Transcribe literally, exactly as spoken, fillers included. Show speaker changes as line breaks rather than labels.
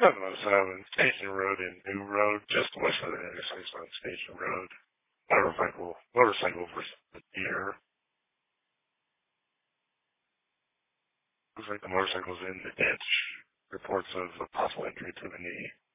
Not the most island. Station Road and New Road, just west of the intersection on Station Road. Motorcycle, motorcycle versus the deer. Looks like the motorcycle's in the ditch. Reports of a possible injury to the knee.